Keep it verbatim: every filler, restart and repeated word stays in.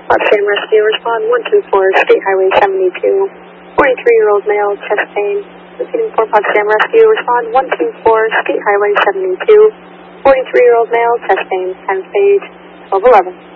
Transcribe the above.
Potsdam Rescue, respond one two four, State Highway seventy-two. forty-three-year-old male, chest pain. Repeating for Potsdam Rescue, respond one two four, State Highway seventy-two. forty-three-year-old male, chest pain, tenth page, twelve eleven.